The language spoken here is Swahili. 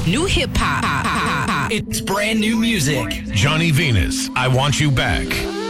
New hip hop. It's brand new music. Johnny Venus, I Want You Back.